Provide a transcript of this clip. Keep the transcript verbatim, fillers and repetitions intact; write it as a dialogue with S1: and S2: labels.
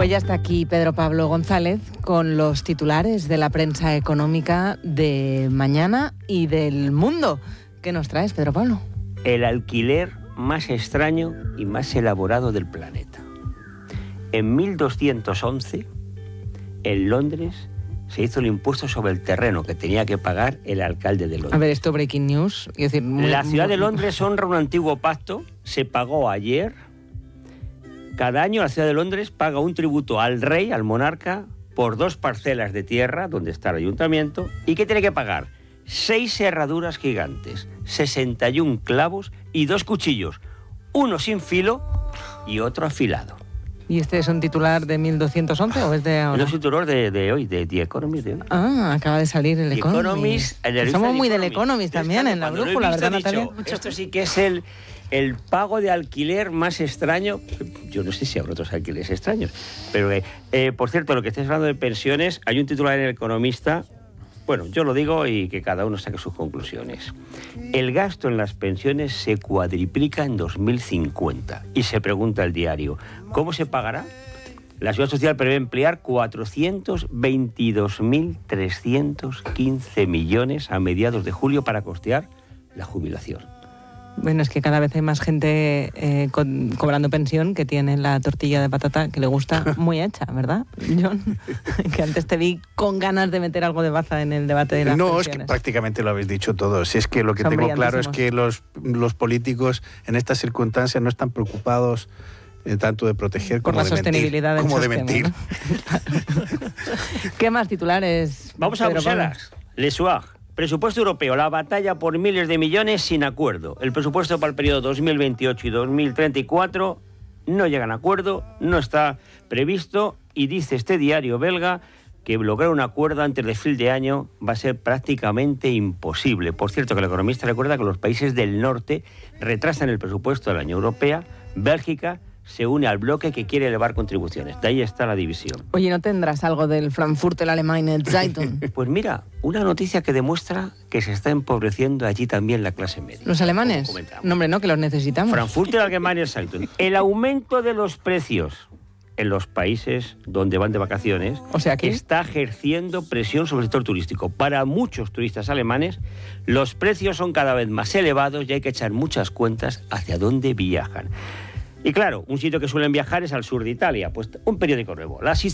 S1: Pues ya está aquí Pedro Pablo González con los titulares de la prensa económica de mañana y del mundo. ¿Qué nos traes, Pedro Pablo?
S2: El alquiler más extraño y más elaborado del planeta. En mil doscientos once, en Londres, se hizo el impuesto sobre el terreno que tenía que pagar el alcalde de Londres.
S1: A ver, esto breaking news. Es decir, muy,
S2: la ciudad
S1: muy...
S2: de Londres honra un antiguo pacto, se pagó ayer. Cada año la ciudad de Londres paga un tributo al rey, al monarca, por dos parcelas de tierra, donde está el ayuntamiento, y que tiene que pagar seis herraduras gigantes, sesenta y un clavos y dos cuchillos, uno sin filo y otro afilado.
S1: ¿Y este es un titular de mil doscientos once o es de ahora?
S2: No, es un titular de, de hoy, de The Economist de hoy.
S1: Ah, acaba de salir el
S2: The
S1: Economist.
S2: Economist,
S1: Somos muy
S2: del
S1: del Economist también, en la brújula, ¿verdad, Natalia?
S2: Esto sí que es el, el pago de alquiler más extraño. Yo no sé si habrá otros alquileres extraños. Pero, eh, eh, por cierto, lo que estáis hablando de pensiones, hay un titular en El Economista. Bueno, yo lo digo y que cada uno saque sus conclusiones. El gasto en las pensiones se cuadriplica en dos mil cincuenta. Y se pregunta el diario, ¿cómo se pagará? La Seguridad Social prevé emplear cuatrocientos veintidós mil trescientos quince millones a mediados de julio para costear la jubilación.
S1: Bueno, es que cada vez hay más gente eh, con, cobrando pensión que tiene la tortilla de patata que le gusta muy hecha, ¿verdad, John? Que antes te vi con ganas de meter algo de baza en el debate de las
S3: no,
S1: pensiones.
S3: Es que prácticamente lo habéis dicho todos. Si es que lo que
S1: Son
S3: tengo claro es que los, los políticos en estas circunstancias no están preocupados eh, tanto de proteger
S1: Por
S3: como,
S1: la
S3: de,
S1: sostenibilidad
S3: mentir, como de
S1: sistema,
S3: mentir.
S1: ¿no? ¿Qué más titulares?
S2: Vamos a Bruselas. Le Soir. Presupuesto europeo, la batalla por miles de millones sin acuerdo. El presupuesto para el periodo dos mil veintiocho y dos mil treinta y cuatro no llegan a acuerdo, no está previsto y dice este diario belga que lograr un acuerdo antes de fin de año va a ser prácticamente imposible. Por cierto, que el Economista recuerda que los países del norte retrasan el presupuesto de la Unión Europea. Bélgica se une al bloque que quiere elevar contribuciones. De ahí está la división.
S1: Oye, ¿no tendrás algo del Frankfurter Allgemeine Zeitung?
S2: Pues mira, una noticia que demuestra que se está empobreciendo allí también la clase media.
S1: ¿Los alemanes? No, hombre, no, que los necesitamos.
S2: Frankfurter Allgemeine Zeitung. El aumento de los precios en los países donde van de vacaciones,
S1: o sea que
S2: está ejerciendo presión sobre el sector turístico. Para muchos turistas alemanes, los precios son cada vez más elevados y hay que echar muchas cuentas hacia dónde viajan. Y claro, un sitio que suelen viajar es al sur de Italia. Pues un periódico nuevo. La